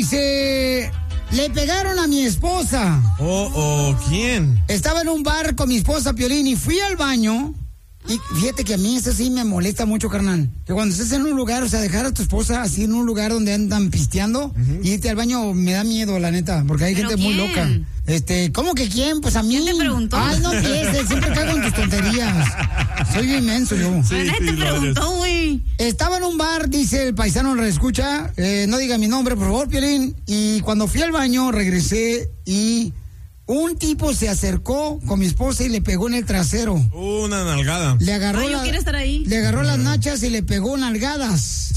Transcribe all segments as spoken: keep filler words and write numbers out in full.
dice... Le pegaron a mi esposa. Oh, oh, ¿quién? Estaba en un bar con mi esposa, Piolín, y fui al baño. Y fíjate que a mí eso sí me molesta mucho, carnal. Que cuando estés en un lugar, o sea, dejar a tu esposa así en un lugar donde andan pisteando uh-huh. y irte al baño me da miedo, la neta, porque hay gente ¿quién? muy loca. Este, ¿cómo que quién? Pues a mí. ¿Quién te preguntó? Ay, no empieces, siempre caigo en tus tonterías. Soy inmenso yo. Sí, Pero nadie sí, te preguntó, güey. Estaba en un bar, dice el paisano, lo escucha. Eh, no diga mi nombre, por favor, Piolín. Y cuando fui al baño, regresé y... Un tipo se acercó con mi esposa y le pegó en el trasero. Una nalgada. Le agarró, Ay, la, yo quiero estar ahí. Le agarró las nachas y le pegó nalgadas.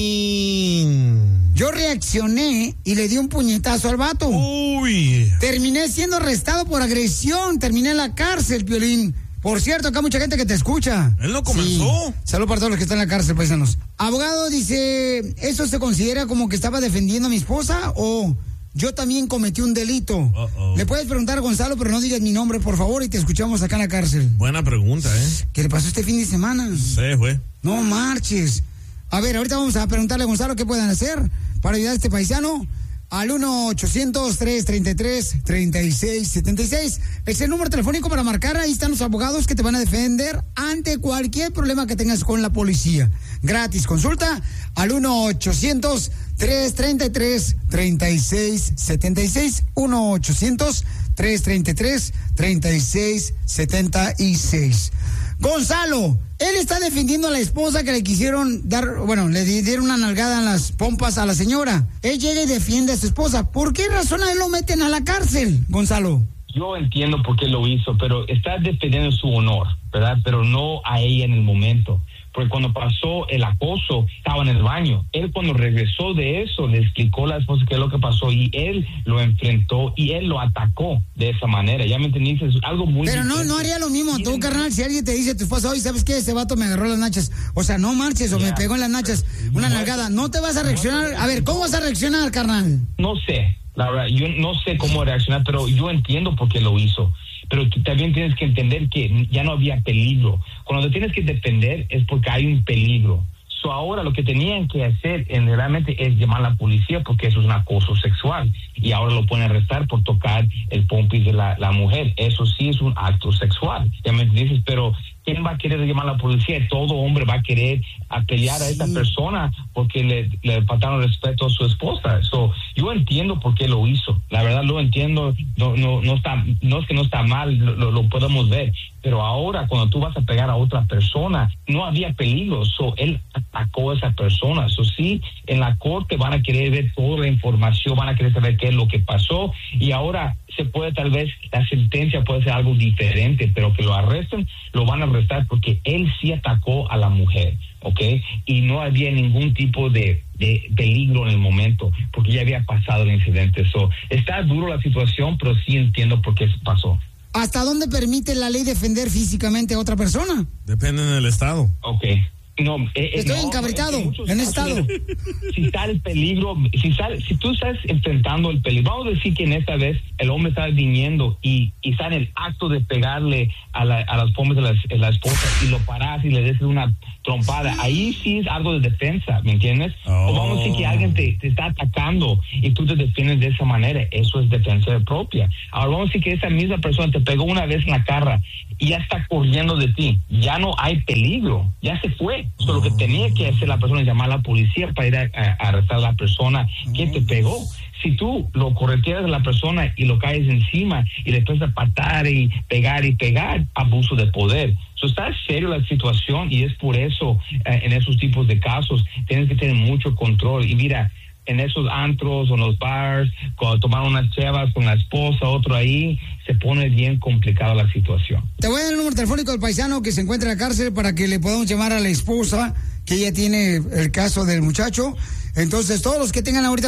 Sí. Yo reaccioné y le di un puñetazo al vato. Uy. Terminé siendo arrestado por agresión. Terminé en la cárcel, Piolín. Por cierto, acá hay mucha gente que te escucha. Él no comenzó. Sí. Salud para todos los que están en la cárcel, paisanos. Abogado dice, ¿eso se considera como que estaba defendiendo a mi esposa o...? Yo también cometí un delito. Uh-oh. Le puedes preguntar a Gonzalo, pero no digas mi nombre, por favor, y te escuchamos acá en la cárcel. Buena pregunta, ¿eh? ¿Qué le pasó este fin de semana? Sí, güey. No marches. A ver, ahorita vamos a preguntarle a Gonzalo qué pueden hacer para ayudar a este paisano. Al uno ochocientos, trescientos treinta y tres, treinta y seis setenta y seis. Es el número telefónico para marcar. Ahí están los abogados que te van a defender ante cualquier problema que tengas con la policía. Gratis. Consulta al uno ochocientos, trescientos treinta y tres, treinta y seis setenta y seis. uno ochocientos, trescientos treinta y tres, treinta y seis setenta y seis. Gonzalo, él está defendiendo a la esposa que le quisieron dar, bueno, le dieron una nalgada en las pompas a la señora. Él llega y defiende a su esposa. ¿Por qué razón a él lo meten a la cárcel, Gonzalo? Yo entiendo por qué lo hizo, pero está defendiendo su honor, ¿verdad? Pero no a ella en el momento. Porque cuando pasó el acoso, estaba en el baño. Él cuando regresó de eso, le explicó a la esposa qué es lo que pasó y él lo enfrentó y él lo atacó de esa manera. ¿Ya me entendiste? Es algo muy Pero no, diferente. no haría lo mismo tú, carnal, si alguien te dice a tu esposa, oye, ¿sabes qué? Ese vato me agarró las nachas. O sea, no marches o yeah. me pegó en las nachas una nalgada. ¿No te vas a reaccionar? A ver, ¿cómo vas a reaccionar, carnal? No sé, la verdad, yo no sé cómo reaccionar, pero yo entiendo por qué lo hizo. Pero tú también tienes que entender que ya no había peligro. Cuando te tienes que defender es porque hay un peligro. So ahora lo que tenían que hacer en, realmente es llamar a la policía porque eso es un acoso sexual. Y ahora lo pueden arrestar por tocar el pompis de la, la mujer. Eso sí es un acto sexual. Ya me dices, pero ¿quién va a querer llamar a la policía? Todo hombre va a querer a pelear sí. a esta persona porque le, le faltaron respeto a su esposa. So, yo entiendo por qué lo hizo. La verdad lo entiendo. No, no, no está, no es que no está mal, lo, lo podemos ver. Pero ahora cuando tú vas a pegar a otra persona, no había peligro. So, él atacó a esa persona. So, sí, en la corte van a querer ver toda la información, van a querer saber qué es lo que pasó. Y ahora se puede tal vez, la sentencia puede ser algo diferente, pero que lo arresten, lo van a arrestar porque él sí atacó a la mujer, ¿ok? Y no había ningún tipo de, de peligro en el momento, porque ya había pasado el incidente. So, está duro la situación, pero sí entiendo por qué pasó. ¿Hasta dónde permite la ley defender físicamente a otra persona? Depende del estado. Ok. No, eh, Estoy no, encabritado en, en ese estado. Si está el peligro, si, sale, si tú estás enfrentando el peligro, vamos a decir que en esta vez el hombre está viniendo y, y está en el acto de pegarle a, la, a las pompas de la, de la esposa y lo paras y le des una trompada, ahí sí es algo de defensa, ¿me entiendes? Oh. O vamos a decir que alguien te, te está atacando y tú te defiendes de esa manera, eso es defensa propia. Ahora vamos a decir que esa misma persona te pegó una vez en la cara y ya está corriendo de ti, ya no hay peligro, ya se fue. So, lo que tenía que hacer la persona es llamar a la policía para ir a, a, a arrestar a la persona que te pegó. Si tú lo correteas a la persona y lo caes encima y le empiezas a patar y pegar y pegar, abuso de poder. So, está serio la situación y es por eso eh, en esos tipos de casos tienes que tener mucho control. Y mira, en esos antros o en los bars, cuando tomaron unas chevas con la esposa, otro ahí, se pone bien complicada la situación. Te voy a dar el número telefónico del paisano que se encuentra en la cárcel para que le podamos llamar a la esposa, que ella tiene el caso del muchacho. Entonces, todos los que tengan ahorita